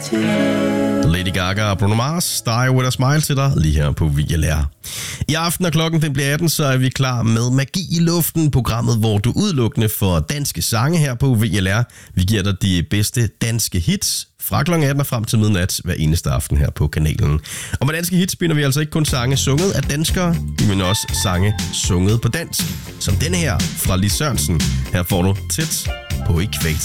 Lady Gaga og Bruno Mars, Die With A Smile til dig, lige her på VLR. I aften, når klokken den bliver 18, så er vi klar med Magi i Luften, programmet, hvor du udelukkende får danske sange her på VLR. Vi giver dig de bedste danske hits fra kl. 18 og frem til midnat hver eneste aften her på kanalen. Og med danske hits binder vi altså ikke kun sange sunget af danskere, men også sange sunget på dansk, som denne her fra Lis Sørensen. Her får du Tæt på Ækvator.